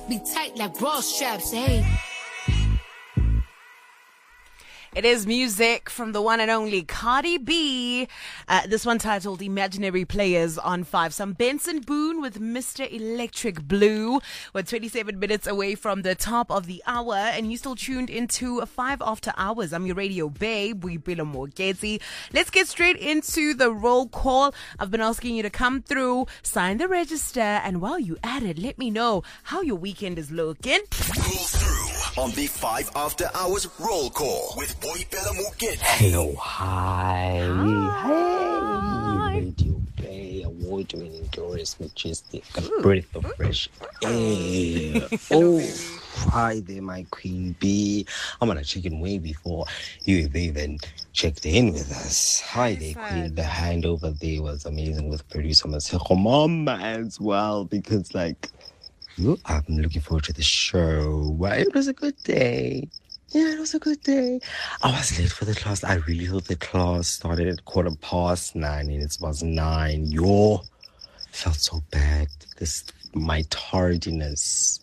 be tight like bra straps, hey. It is music from the one and only Cardi B. This one titled Imaginary Players on 5. Some Benson Boone with Mr. Electric Blue. We're 27 minutes away from the top of the hour, and you still tuned into 5 After Hours. I'm your radio babe, Boipelo Mogezi. Let's get straight into the roll call. I've been asking you to come through, sign the register, and while you at it, let me know how your weekend is looking. Roll through on the 5 After Hours roll call with Boipelo Mogezi. Hello, hi. Hey, Radio Bay, award-winning, glorious, majestic, a breath of fresh air. Oh, hi there, my queen bee. I'm gonna check in way before you have even checked in with us. Hi there, queen. The handover there was amazing with producer Maseko Mama as well, because I'm looking forward to the show. It was a good day. Yeah, it was a good day. I was late for the class. I really thought the class started at 9:15 and it was 9. Felt so bad. My tardiness.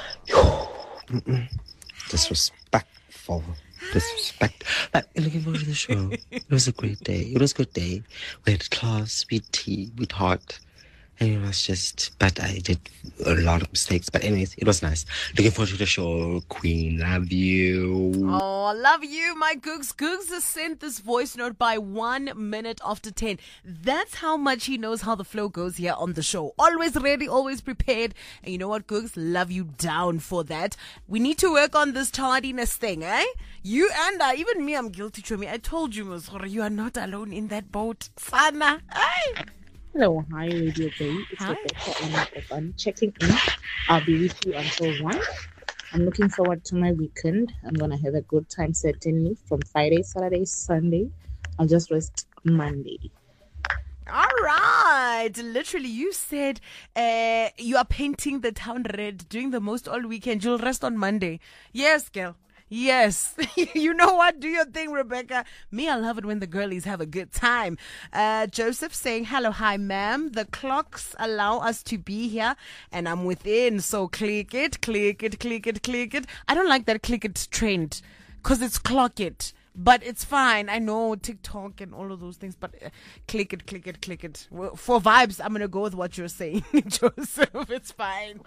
Disrespectful. Disrespect. But looking forward to the show. It was a great day. It was a good day. We had class, we had tea, we talked. And it was but I did a lot of mistakes. But anyways, it was nice. Looking forward to the show, Queen. Love you. Oh, love you, my Googs. Googs has sent this voice note by 1 minute after 10. That's how much he knows how the flow goes here on the show. Always ready, always prepared. And you know what, Googs? Love you down for that. We need to work on this tardiness thing, eh? You and I, even me, I'm guilty to me. I told you, Mosoro, you are not alone in that boat. Sana, eh? Hello, hi Radio Bay. It's Rebecca and I'm checking in. I'll be with you until 1. I'm looking forward to my weekend. I'm going to have a good time certainly from Friday, Saturday, Sunday. I'll just rest Monday. All right. Literally, you said you are painting the town red, doing the most all weekend. You'll rest on Monday. Yes, girl. Yes. You know what? Do your thing, Rebecca. Me, I love it when the girlies have a good time. Joseph saying, hello, hi, ma'am. The clocks allow us to be here and I'm within. So click it, click it, click it, click it. I don't like that click it trend because it's clock it. But it's fine. I know TikTok and all of those things, but click it, click it, click it. Well, for vibes, I'm going to go with what you're saying, Joseph. It's fine.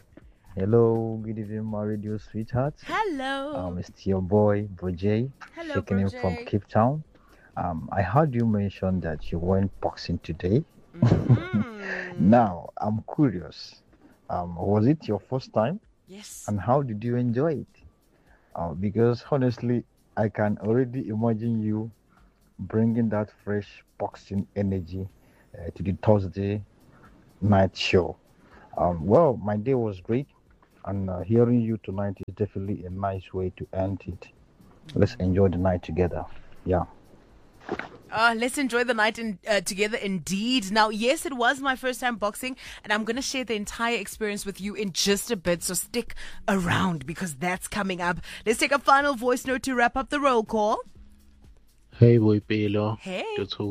Hello, good evening, my radio sweethearts. Hello. It's your boy, Brojay. Hello, checking in from Cape Town. I heard you mention that you went boxing today. Mm-hmm. Now, I'm curious. Was it your first time? Yes. And how did you enjoy it? Because honestly, I can already imagine you bringing that fresh boxing energy to the Thursday night show. Well, my day was great. And hearing you tonight is definitely a nice way to end it. Let's enjoy the night together. Yeah. Let's enjoy the night together indeed. Now, yes, it was my first time boxing, and I'm going to share the entire experience with you in just a bit. So stick around because that's coming up. Let's take a final voice note to wrap up the roll call. Hey, Boipelo. Hey.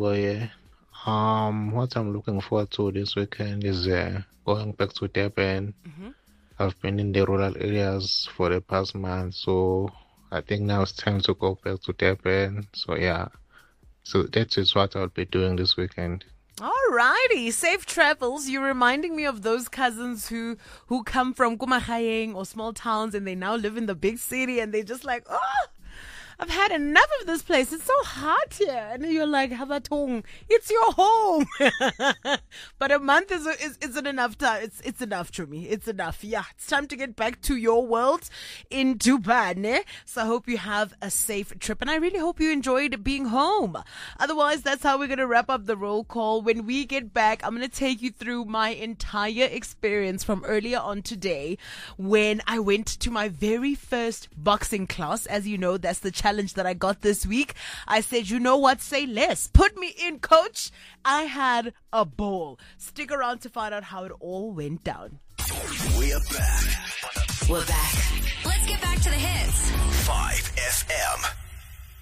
What I'm looking forward to this weekend is going back to Durban. Mm-hmm. I've been in the rural areas for the past month, so I think now it's time to go back to Durban. So yeah, so that is what I'll be doing this weekend. Alrighty, safe travels. You're reminding me of those cousins who come from Kumahayeng or small towns and they now live in the big city and they're just like, oh, I've had enough of this place. It's so hot here. And you're like, Havatong, it's your home. But a month isn't enough time. It's enough to me. It's enough. Yeah, it's time to get back to your world in Dubai. Ne? So I hope you have a safe trip. And I really hope you enjoyed being home. Otherwise, that's how we're going to wrap up the roll call. When we get back, I'm going to take you through my entire experience from earlier on today when I went to my very first boxing class. As you know, that's the challenge that I got this week. I said, you know what? Say less. Put me in, coach. I had a ball. Stick around to find out how it all went down. We're back. We're back. Let's get back to the hits. 5 FM.